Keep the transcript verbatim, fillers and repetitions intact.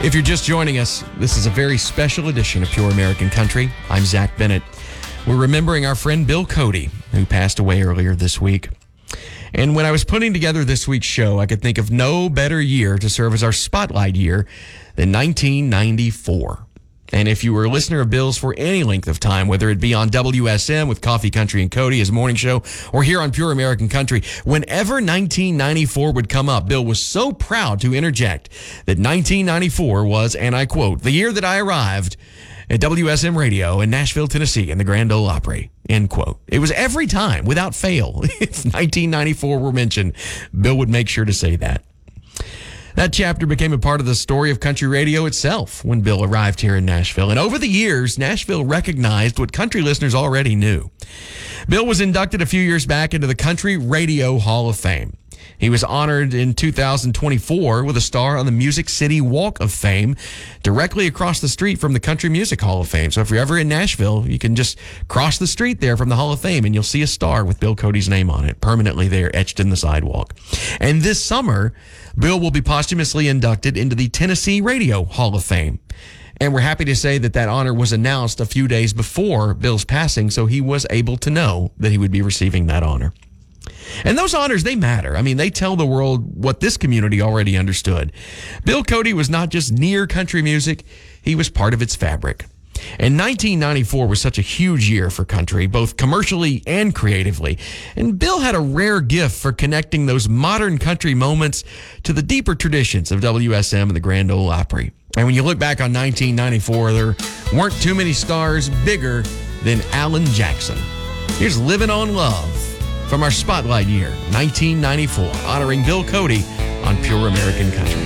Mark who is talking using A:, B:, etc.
A: If you're just joining us, this is a very special edition of Pure American Country. I'm Zach Bennett. We're remembering our friend Bill Cody, who passed away earlier this week. And when I was putting together this week's show, I could think of no better year to serve as our spotlight year than nineteen ninety-four. And if you were a listener of Bill's for any length of time, whether it be on W S M with Coffee, Country, and Cody, his morning show, or here on Pure American Country, whenever nineteen ninety-four would come up, Bill was so proud to interject that nineteen ninety-four was, and I quote, the year that I arrived at W S M Radio in Nashville, Tennessee, in the Grand Ole Opry, end quote. It was every time, without fail, if nineteen ninety-four were mentioned, Bill would make sure to say that. That chapter became a part of the story of country radio itself when Bill arrived here in Nashville. And over the years, Nashville recognized what country listeners already knew. Bill was inducted a few years back into the Country Radio Hall of Fame. He was honored in two thousand twenty-four with a star on the Music City Walk of Fame directly across the street from the Country Music Hall of Fame. So if you're ever in Nashville, you can just cross the street there from the Hall of Fame and you'll see a star with Bill Cody's name on it, permanently there, etched in the sidewalk. And this summer, Bill will be posthumously inducted into the Tennessee Radio Hall of Fame. And we're happy to say that that honor was announced a few days before Bill's passing, so he was able to know that he would be receiving that honor. And those honors, they matter. I mean, they tell the world what this community already understood. Bill Cody was not just near country music, he was part of its fabric. And nineteen ninety-four was such a huge year for country, both commercially and creatively. And Bill had a rare gift for connecting those modern country moments to the deeper traditions of W S M and the Grand Ole Opry. And when you look back on nineteen ninety-four, there weren't too many stars bigger than Alan Jackson. Here's Living on Love from our spotlight year, nineteen ninety-four, honoring Bill Cody on Pure American Country.